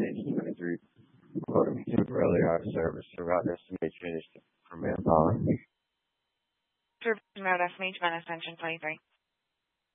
H23 order me temporarily out of service throughout estimation for manpower. Service route estimation on Ascension 23.